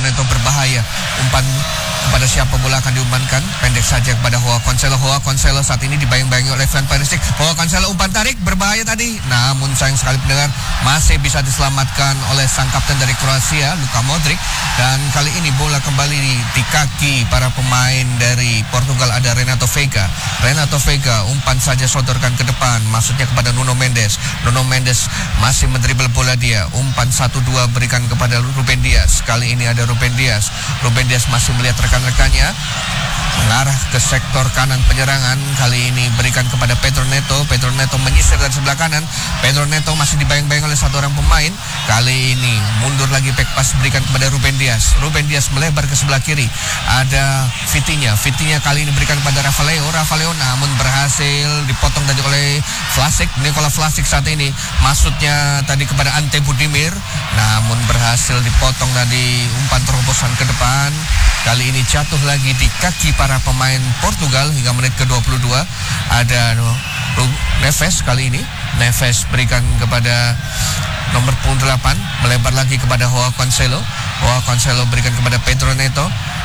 Neto berbahaya. Umpan kepada siapa bola akan diumpankan? Pendek saja kepada Joao Cancelo. Joao Cancelo saat ini dibayang-bayangi oleh Van Persie. Joao Cancelo umpan tarik berbahaya tadi. Namun sayang sekali pendengar, masih bisa diselamatkan oleh sang kapten dari Kroasia, Luka Modric. Dan kali ini bola kembali di kaki para pemain dari Portugal, ada Renato Veiga. Renato Veiga umpan saja sodorkan ke depan, maksudnya kepada Nuno Mendes. Nuno Mendes masih mendribel bola dia. Umpan 1-2 berikan kepada Ruben Dias. Kali ini ada Ruben Dias. Ruben Dias masih melihat rekan-rekannya, mengarah ke sektor kanan penyerangan. Kali ini berikan kepada Pedro Neto. Pedro Neto menyisir dari sebelah kanan. Pedro Neto masih dibayang-bayang oleh satu orang pemain. Kali ini mundur lagi, back pass berikan kepada Ruben Dias. Ruben Dias melebar ke sebelah kiri. Ada Vitinha. Vitinha kali ini berikan kepada Rafael. Rafael namun berhasil dipotong tadi oleh Vlasic. Nikola Vlasic saat ini maksudnya tadi kepada Ante Budimir, namun berhasil dipotong tadi umpan terobosan ke depan. Kali ini jatuh lagi di kaki para pemain Portugal hingga menit ke-22. Ada Neves kali ini. Neves berikan kepada nomor punggung 8, melebar lagi kepada Joao Cancelo. Joao Cancelo berikan kepada Pedro Neto.